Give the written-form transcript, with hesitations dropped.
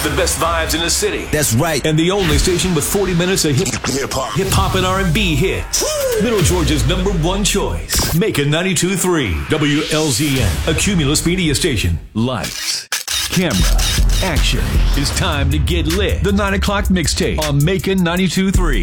The best vibes in the city. That's right. And the only station with 40 minutes of hip-hop and R&B hits. Middle Georgia's #1 choice. Macon 92.3 WLZN. A Cumulus media station. Lights, camera, action. It's time to get lit. The 9 o'clock mixtape on Macon 92.3.